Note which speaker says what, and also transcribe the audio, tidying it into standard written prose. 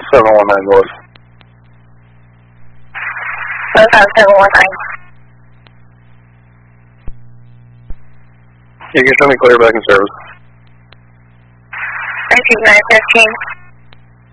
Speaker 1: 719 North.
Speaker 2: 719.
Speaker 1: You can show me clear back in service.
Speaker 2: 92915.